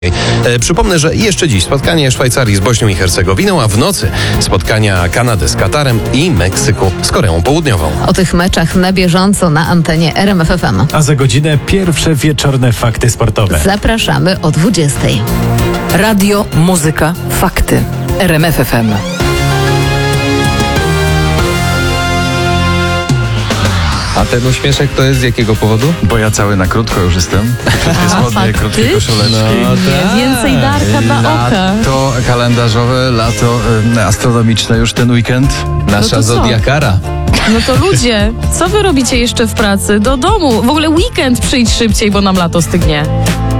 Przypomnę, że jeszcze dziś spotkanie Szwajcarii z Bośnią i Hercegowiną, a w nocy spotkania Kanady z Katarem i Meksyku z Koreą Południową. O tych meczach na bieżąco na antenie RMF FM. A za godzinę pierwsze wieczorne fakty sportowe. Zapraszamy o 20:00. Radio, muzyka, fakty. RMF FM. A ten uśmieszek to jest z jakiego powodu? Bo ja cały na krótko już jestem. Krótkie spodnie, krótkie koszuleczki. Więcej darka dla oka. Lato kalendarzowe, lato astronomiczne już ten weekend. Nasza No to co? zodiakara. No to ludzie, co wy robicie jeszcze w pracy? Do domu. W ogóle weekend przyjdź szybciej, bo nam lato stygnie.